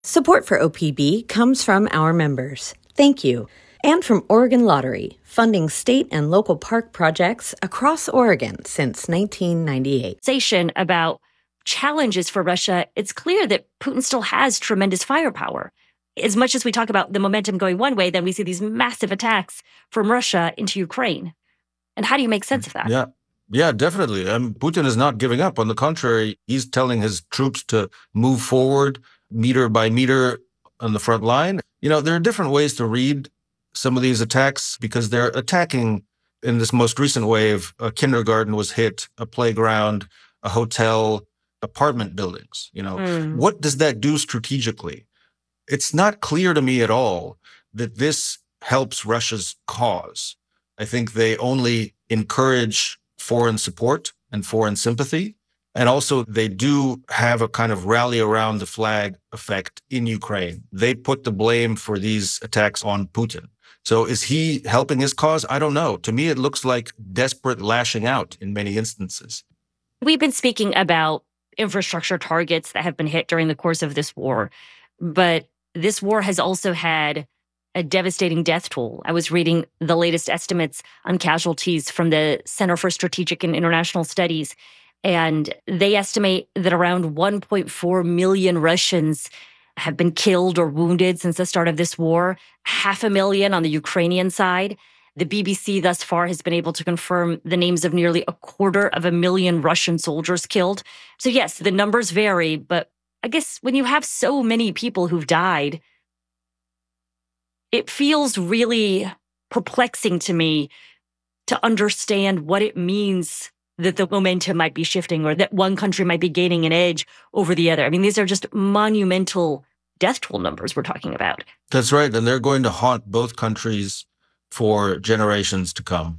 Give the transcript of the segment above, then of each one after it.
Support for OPB comes from our members. Thank you. And from Oregon Lottery, funding state and local park projects across Oregon since 1998. About challenges for Russia, it's clear that Putin still has tremendous firepower. As much as we talk about the momentum going one way, then we see these massive attacks from Russia into Ukraine. And how do you make sense of that? Yeah, definitely. Putin is not giving up. On the contrary, he's telling his troops to move forward meter by meter on the front line. There are different ways to read some of these attacks because they're attacking in this most recent wave. A kindergarten was hit, a playground, a hotel, apartment buildings. What does that do strategically? It's not clear to me at all that this helps Russia's cause. I think they only encourage foreign support and foreign sympathy. And also they do have a kind of rally around the flag effect in Ukraine. They put the blame for these attacks on Putin. So is he helping his cause? I don't know. To me, it looks like desperate lashing out in many instances. We've been speaking about infrastructure targets that have been hit during the course of this war. But this war has also had a devastating death toll. I was reading the latest estimates on casualties from the Center for Strategic and International Studies, and they estimate that around 1.4 million Russians have been killed or wounded since the start of this war, 500,000 on the Ukrainian side. The BBC thus far has been able to confirm the names of nearly 250,000 Russian soldiers killed. So yes, the numbers vary, but I guess when you have so many people who've died, it feels really perplexing to me to understand what it means that the momentum might be shifting or that one country might be gaining an edge over the other. I mean, these are just monumental death toll numbers we're talking about. That's right. And they're going to haunt both countries for generations to come.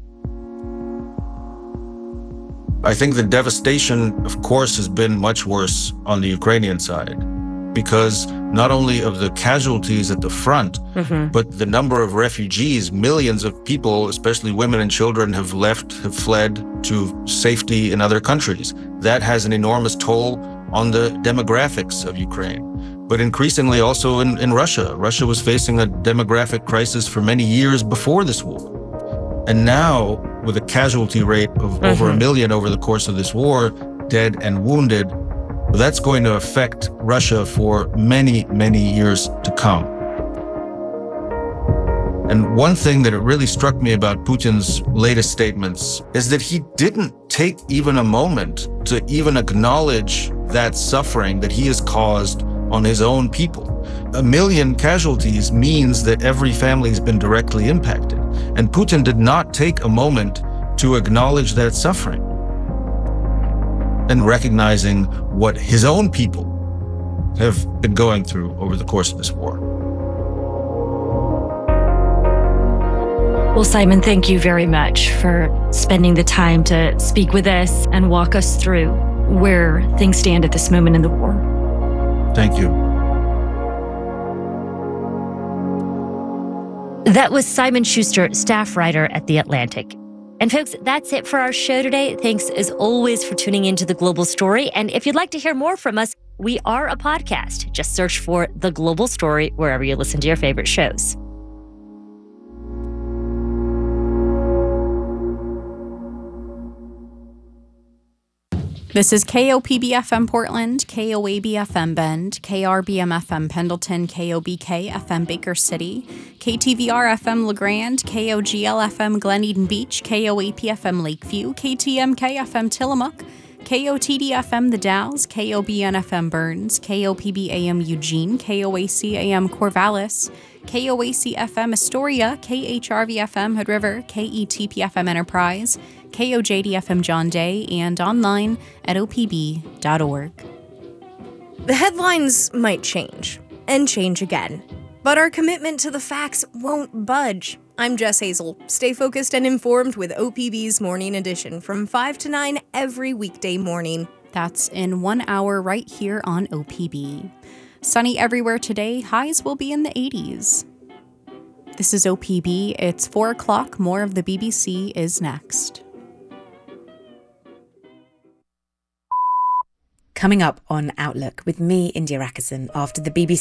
I think the devastation, of course, has been much worse on the Ukrainian side because not only of the casualties at the front, but the number of refugees, millions of people, especially women and children, have fled to safety in other countries. That has an enormous toll on the demographics of Ukraine. But increasingly also in Russia. Russia was facing a demographic crisis for many years before this war. And now, with a casualty rate of over 1 million over the course of this war, dead and wounded, that's going to affect Russia for many, many years to come. And one thing that really struck me about Putin's latest statements is that he didn't take even a moment to even acknowledge that suffering that he has caused on his own people. 1 million casualties means that every family has been directly impacted. And Putin did not take a moment to acknowledge that suffering and recognizing what his own people have been going through over the course of this war. Well, Simon, thank you very much for spending the time to speak with us and walk us through where things stand at this moment in the war. Thank you. That was Simon Schuster, staff writer at The Atlantic. And folks, that's it for our show today. Thanks as always for tuning into The Global Story. And if you'd like to hear more from us, we are a podcast. Just search for The Global Story wherever you listen to your favorite shows. This is KOPB-FM Portland, KOAB-FM Bend, KRBM-FM Pendleton, KOBK-FM Baker City, KTVR-FM LeGrand, KOGL-FM Glen Eden Beach, KOAP-FM Lakeview, KTMK-FM Tillamook, KOTD-FM The Dalles, KOBN-FM Burns, KOPB-AM Eugene, KOAC-AM Corvallis, KOAC-FM Astoria, KHRV-FM Hood River, KETP-FM Enterprise, KOJD-FM John Day, and online at opb.org. The headlines might change, and change again, but our commitment to the facts won't budge. I'm Jess Hazel. Stay focused and informed with OPB's Morning Edition from 5 to 9 every weekday morning. That's in 1 hour right here on OPB. Sunny everywhere today. Highs will be in the 80s. This is OPB. It's 4 o'clock. More of the BBC is next. coming up on Outlook with me, India Rackerson, after the BBC